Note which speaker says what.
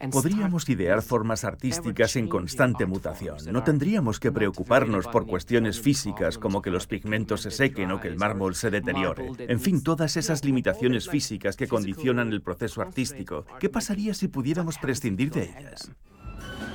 Speaker 1: Podríamos idear formas artísticas en constante mutación. No tendríamos que preocuparnos por cuestiones físicas como que los pigmentos se sequen o que el mármol se deteriore. En fin, todas esas limitaciones físicas que condicionan el proceso artístico. ¿Qué pasaría si pudiéramos prescindir de ellas?